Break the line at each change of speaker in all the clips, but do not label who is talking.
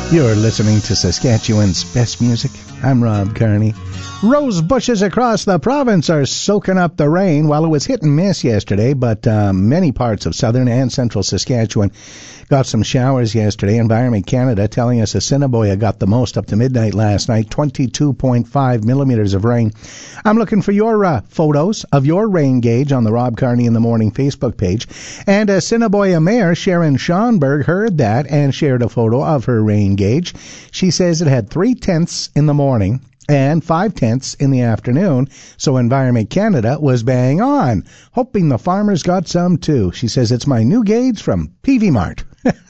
You're listening to Saskatchewan's best music. I'm Rob Kearney. Rose bushes across the province are soaking up the rain. While it was hit and miss yesterday, but many parts of southern and central Saskatchewan got some showers yesterday. Environment Canada telling us Assiniboia got the most up to midnight last night, 22.5 millimeters of rain. I'm looking for your photos of your rain gauge on the Rob Kearney in the Morning Facebook page. And Assiniboia Mayor Sharon Schonberg heard that and shared a photo of her rain gauge. She says it had 3/10 in the morning and 5/10 in the afternoon, so Environment Canada was bang on, hoping the farmers got some too. She says it's my new gauge from Peavey Mart.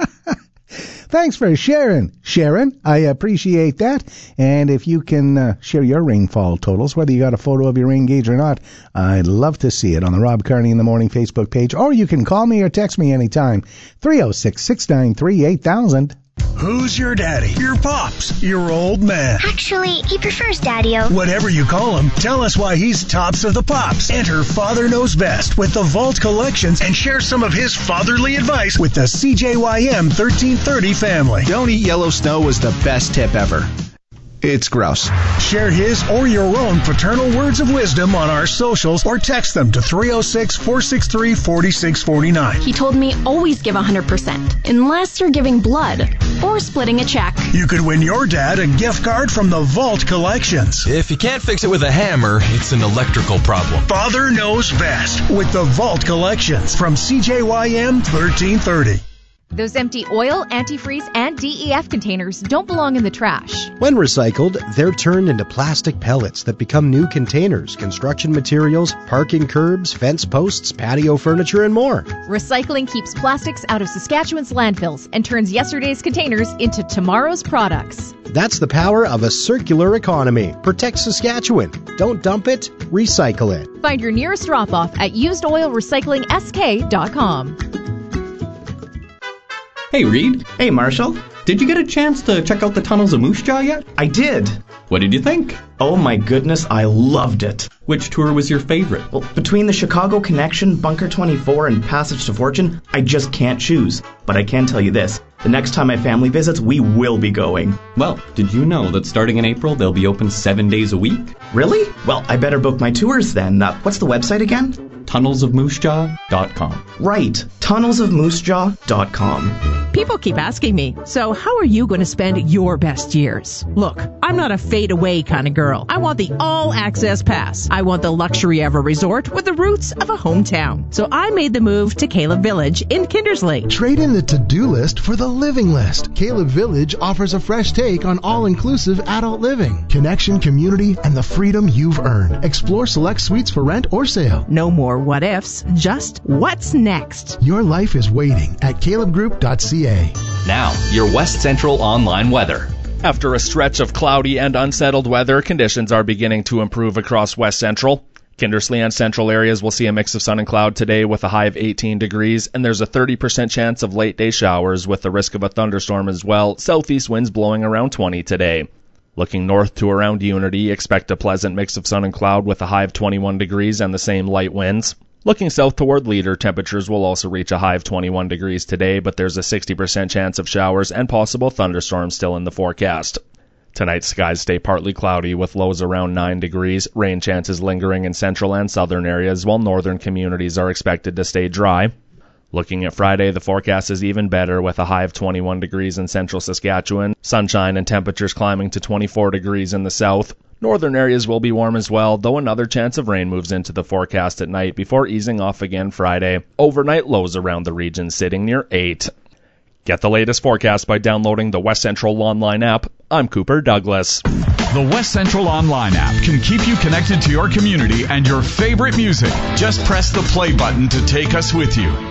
Thanks for sharing, Sharon. I appreciate that. And if you can share your rainfall totals, whether you got a photo of your rain gauge or not, I'd love to see it on the Rob Kearney in the Morning Facebook page. Or you can call me or text me anytime. 306-693-8000.
Who's your daddy? Your pops? Your old man?
Actually, he prefers Daddy-O.
Whatever you call him, tell us why he's tops of the pops. Enter Father Knows Best with the Vault Collections and share some of his fatherly advice with the CJYM 1330 family.
Don't eat yellow snow was the best tip ever. It's gross.
Share his or your own paternal words of wisdom on our socials or text them to 306-463-4649.
He told me always give 100% unless you're giving blood or splitting a check.
You could win your dad a gift card from the Vault Collections.
If you can't fix it with a hammer, it's an electrical problem.
Father Knows Best with the Vault Collections from CJYM 1330.
Those empty oil, antifreeze, and DEF containers don't belong in the trash.
When recycled, they're turned into plastic pellets that become new containers, construction materials, parking curbs, fence posts, patio furniture, and more.
Recycling keeps plastics out of Saskatchewan's landfills and turns yesterday's containers into tomorrow's products.
That's the power of a circular economy. Protect Saskatchewan. Don't dump it, recycle it.
Find your nearest drop-off at usedoilrecyclingsk.com.
Hey, Reed.
Hey, Marshall.
Did you get a chance to check out the tunnels of Moose Jaw yet?
I did.
What did you think?
Oh my goodness, I loved it.
Which tour was your favorite?
Well, between the Chicago Connection, Bunker 24, and Passage to Fortune, I just can't choose. But I can tell you this. The next time my family visits, we will be going.
Well, did you know that starting in April, they'll be open 7 days a week?
Really? Well, I better book my tours then. What's the website again?
tunnelsofmoosejaw.com.
Right, tunnelsofmoosejaw.com.
People keep asking me, so how are you going to spend your best years? Look, I'm not a fade-away kind of girl. I want the all-access pass. I want the luxury of a resort with the roots of a hometown. So I made the move to Caleb Village in Kindersley.
Trade in the to-do list for the living list. Caleb Village offers a fresh take on all-inclusive adult living, connection, community, and the freedom you've earned. Explore select suites for rent or sale.
No more what-ifs, just what's next.
Your life is waiting at calebgroup.ca.
Now, your West Central online weather. After a stretch of cloudy and unsettled weather, conditions are beginning to improve across West Central. Kindersley and central areas will see a mix of sun and cloud today with a high of 18 degrees, and there's a 30% chance of late-day showers with the risk of a thunderstorm as well. Southeast winds blowing around 20 today. Looking north to around Unity, expect a pleasant mix of sun and cloud with a high of 21 degrees and the same light winds. Looking south toward Leader, temperatures will also reach a high of 21 degrees today, but there's a 60% chance of showers and possible thunderstorms still in the forecast. Tonight, skies stay partly cloudy with lows around 9 degrees. Rain chances lingering in central and southern areas, while northern communities are expected to stay dry. Looking at Friday, the forecast is even better with a high of 21 degrees in central Saskatchewan, sunshine and temperatures climbing to 24 degrees in the south. Northern areas will be warm as well, though another chance of rain moves into the forecast at night before easing off again Friday. Overnight lows around the region sitting near 8. Get the latest forecast by downloading the West Central Online app. I'm Cooper Douglas.
The West Central Online app can keep you connected to your community and your favorite music. Just press the play button to take us with you.